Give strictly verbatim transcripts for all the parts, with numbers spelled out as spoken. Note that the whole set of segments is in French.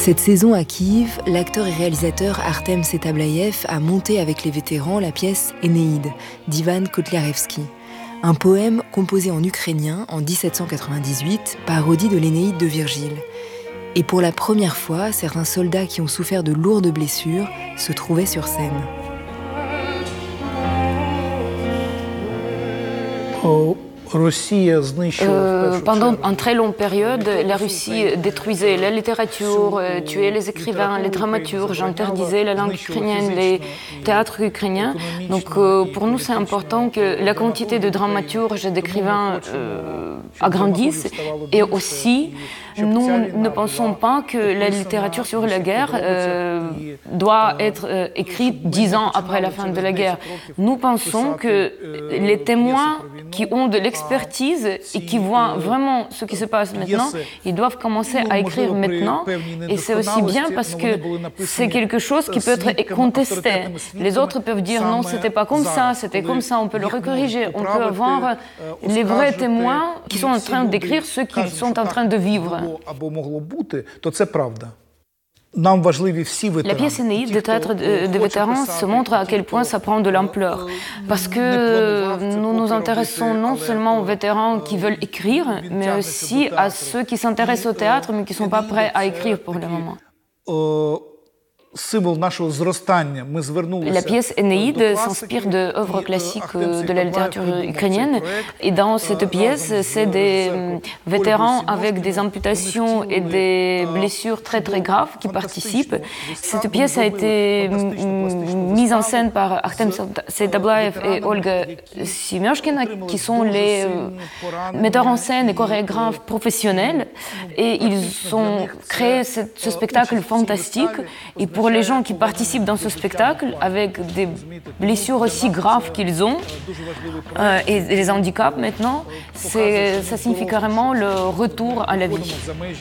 Cette saison à Kiev, l'acteur et réalisateur Artem Setablayev a monté avec les vétérans la pièce Énéide d'Ivan Kotlyarevski, un poème composé en ukrainien en dix-sept cent quatre-vingt-dix-huit, parodie de l'Énéide de Virgile. Et pour la première fois, certains soldats qui ont souffert de lourdes blessures se trouvaient sur scène. Oh. Euh, pendant une très longue période, la Russie détruisait la littérature, tuait les écrivains, les dramaturges, interdisait la langue ukrainienne, les théâtres ukrainiens. Donc euh, pour nous, c'est important que la quantité de dramaturges et d'écrivains euh, agrandisse. Et aussi, nous ne pensons pas que la littérature sur la guerre euh, doit être euh, écrite dix ans après la fin de la guerre. Nous pensons que les témoins qui ont de l'expertise et qui voient vraiment ce qui se passe maintenant, ils doivent commencer à écrire maintenant. Et c'est aussi bien parce que c'est quelque chose qui peut être contesté. Les autres peuvent dire non, c'était pas comme ça, c'était comme ça, on peut le recorriger. On peut avoir les vrais témoins qui sont en train d'écrire ce qu'ils sont en train de vivre. La pièce Énéide, le théâtre des vétérans, se montre à quel point ça prend de l'ampleur. Parce que nous nous intéressons non seulement aux vétérans qui veulent écrire, mais aussi à ceux qui s'intéressent au théâtre, mais qui ne sont pas prêts à écrire pour le moment. La pièce Énéide s'inspire d'œuvres classiques de la littérature ukrainienne. Et dans cette pièce, c'est des vétérans avec des amputations et des blessures très très graves qui participent. Cette pièce a été mise en scène par Artem Setablayev et Olga Semyoshkina, qui sont les metteurs en scène et chorégraphes professionnels. Et ils ont créé ce, ce spectacle fantastique. Et pour les gens qui participent dans ce spectacle, avec des blessures aussi graves qu'ils ont, euh, et les handicaps maintenant, ça signifie carrément le retour à la vie.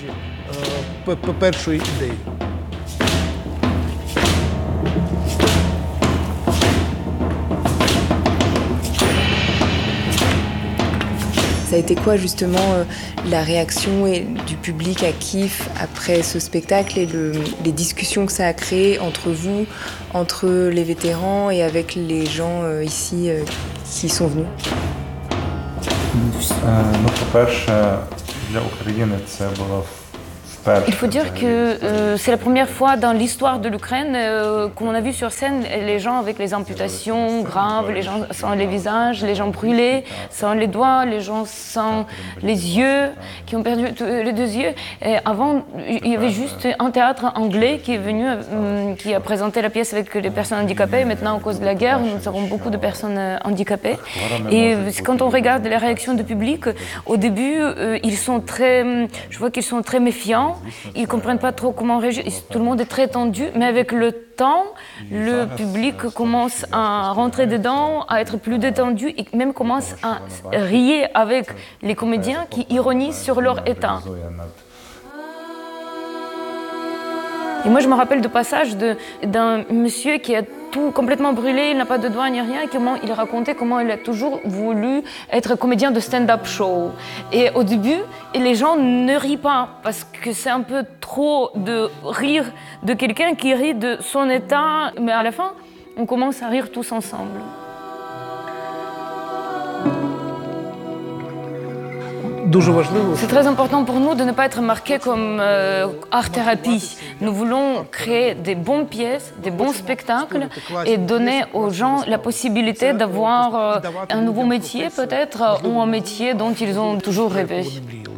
Ça a été quoi justement euh, la réaction et, du public à Kiev après ce spectacle et le, les discussions que ça a créées entre vous, entre les vétérans et avec les gens euh, ici euh, qui sont venus? Il faut dire que euh, c'est la première fois dans l'histoire de l'Ukraine euh, qu'on a vu sur scène les gens avec les amputations graves, les gens sans les visages, les gens brûlés, sans les doigts, les gens sans les yeux, qui ont perdu les deux yeux. Et avant, il y avait juste un théâtre anglais qui est venu, euh, qui a présenté la pièce avec les personnes handicapées. Maintenant, à cause de la guerre, nous avons beaucoup de personnes handicapées. Et quand on regarde les réactions du public, au début, euh, ils sont très, je vois qu'ils sont très méfiants. Ils ne comprennent pas trop comment réagir. Tout le monde est très tendu, mais avec le temps, le public commence à rentrer dedans, à être plus détendu et même commence à rire avec les comédiens qui ironisent sur leur état. Et moi, je me rappelle de passage d'un monsieur qui a tout complètement brûlé, il n'a pas de doigts ni rien, et comment il racontait comment il a toujours voulu être comédien de stand-up show. Et au début, les gens ne rient pas, parce que c'est un peu trop de rire de quelqu'un qui rit de son état, mais à la fin, on commence à rire tous ensemble. C'est très important pour nous de ne pas être marqués comme euh, art-thérapie. Nous voulons créer des bonnes pièces, des bons spectacles et donner aux gens la possibilité d'avoir euh, un nouveau métier peut-être ou un métier dont ils ont toujours rêvé.